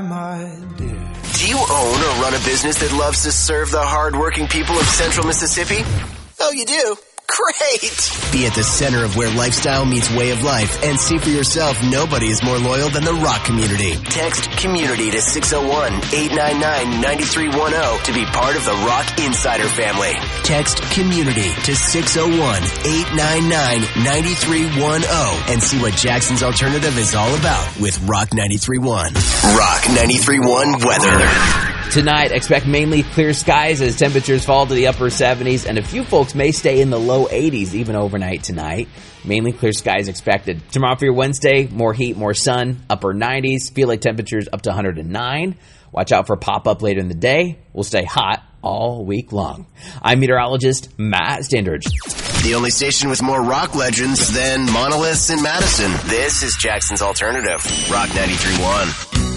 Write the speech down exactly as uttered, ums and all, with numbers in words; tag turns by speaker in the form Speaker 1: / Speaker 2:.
Speaker 1: My dear.
Speaker 2: Do you own or run a business that loves to serve the hard-working people of Central Mississippi? Oh, you do? Great! Be at the center of where lifestyle meets way of life and see for yourself nobody is more loyal than the Rock community. Text COMMUNITY to six oh one, eight nine nine, nine three one oh to be part of the Rock Insider family. Text COMMUNITY to six oh one, eight nine nine, nine three one oh and see what Jackson's Alternative is all about with Rock ninety-three point one. Rock ninety-three point one weather.
Speaker 3: Tonight, expect mainly clear skies as temperatures fall to the upper seventies, and a few folks may stay in the low eighties even overnight tonight. Mainly clear skies expected. Tomorrow for your Wednesday, more heat, more sun, upper nineties, feel like temperatures up to one hundred nine. Watch out for a pop-up later in the day. We'll stay hot all week long. I'm meteorologist Matt Standridge.
Speaker 2: The only station with more rock legends than monoliths in Madison. This is Jackson's Alternative, Rock ninety-three point one.